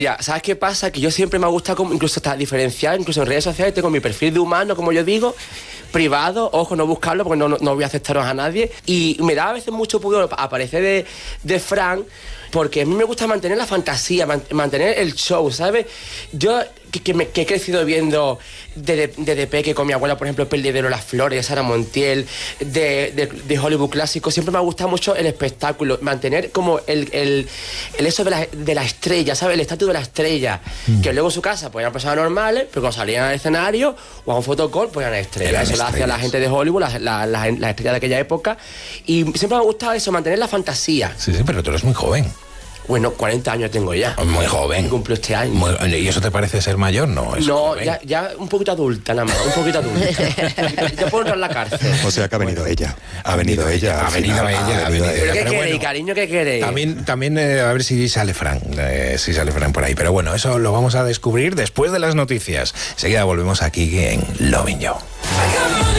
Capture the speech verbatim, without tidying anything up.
Ya, ¿sabes qué pasa? Que yo siempre me gusta como, incluso hasta diferenciar, incluso en redes sociales tengo mi perfil de humano, como yo digo, privado, ojo, no buscarlo porque no, no, no voy a aceptaros a nadie. Y me da a veces mucho pudor aparecer de, de Fran, porque a mí me gusta mantener la fantasía, man, mantener el show, ¿sabes? Yo que, que, me, que he crecido viendo desde, desde peque con mi abuela, por ejemplo, El Perdedero, Las Flores, Sara Montiel, de, de, de Hollywood clásico, siempre me ha gustado mucho el espectáculo, mantener como el, el, el eso de la, de la estrella, ¿sabes? El estatus de la estrella, mm. que luego en su casa pues eran personas normales, pero cuando salían al escenario o a un fotocall, pues eran estrellas. Eso lo hacía la gente de Hollywood, las la, la, la estrellas de aquella época, y siempre me ha gustado eso, mantener la fantasía. Sí, sí, pero tú eres muy joven. Bueno, cuarenta años tengo ya. Muy joven. Cumplo este año. Muy, ¿y eso te parece ser mayor? No, es No, ya, ya un poquito adulta nada más, un poquito adulta. Ya puedo entrar en la cárcel. O sea que ha venido bueno, ella. Ha venido ella. Ha venido final, ella. Ha venido ella. ¿Pero qué pero queréis, bueno, cariño? ¿Qué queréis? También, también eh, a ver si sale Fran. Eh, si sale Fran por ahí. Pero bueno, eso lo vamos a descubrir después de las noticias. Enseguida volvemos aquí en Lovin' You.